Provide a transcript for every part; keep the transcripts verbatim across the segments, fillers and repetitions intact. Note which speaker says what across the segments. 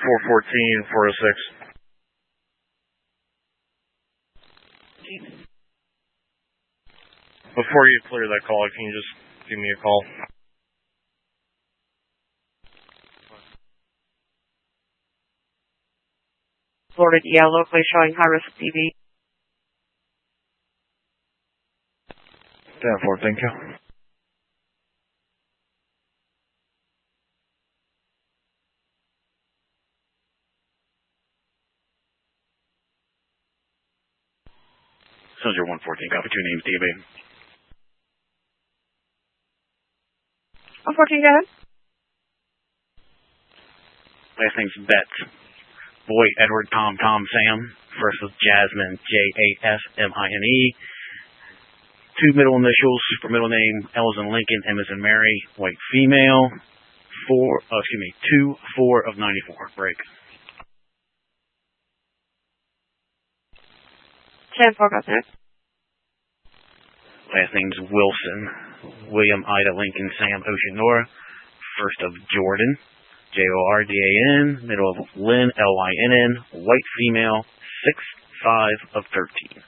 Speaker 1: four fourteen, four oh six. Before you clear that call, can you just give me a call?
Speaker 2: Florida D L locally showing high risk T V.
Speaker 1: ten four, thank you.
Speaker 3: Soldier one fourteen, copy two names, D B.
Speaker 2: one fourteen, go ahead.
Speaker 3: Last name's Betts. Boy, Edward, Tom, Tom, Sam. First was Jasmine, J A S M I N E. Two middle initials for middle name, L as in Lincoln, M as in Mary, white female. Four, oh, excuse me, two, four of ninety-four. Break.
Speaker 2: ten four, got that.
Speaker 3: Last name's Wilson. William, Ida, Lincoln, Sam, Ocean, Nora. First of Jordan, J O R D A N. Middle of Lynn, L Y N N. White female, six, five of thirteen.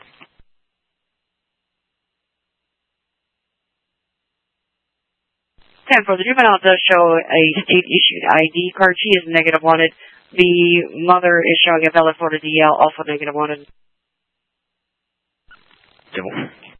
Speaker 2: ten four, the juvenile does show a state-issued I D card. She is negative wanted. The mother is showing a valid Florida D L, also negative wanted.
Speaker 3: Civil.